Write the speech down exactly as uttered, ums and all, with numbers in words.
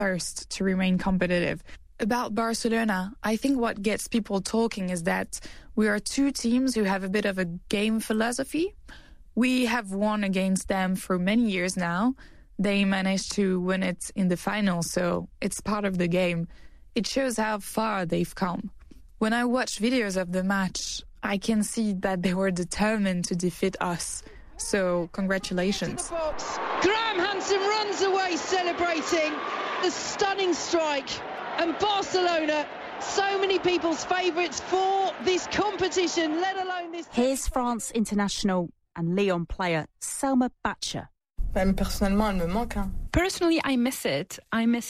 thirst to remain competitive. About Barcelona, I think what gets people talking is that we are two teams who have a bit of a game philosophy. We have won against them for many years now. They managed to win it in the final, so it's part of the game. It shows how far they've come. When I watch videos of the match, I can see that they were determined to defeat us. So, congratulations. Graham Hansen runs away celebrating the stunning strike. And Barcelona, so many people's favourites for this competition, let alone this... Here's France international and Lyon player Selma Batcher. Personnellement, elle me manque. Personally, I miss it. I miss